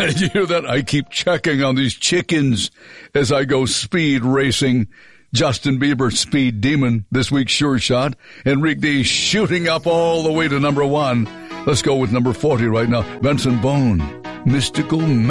Did you hear that? I keep checking on these chickens as I go speed racing. Justin Bieber, Speed Demon, this week's Sure Shot. Enrique D shooting up all the way to number 1. Let's go with number 40 right now. Benson Bone, Mystical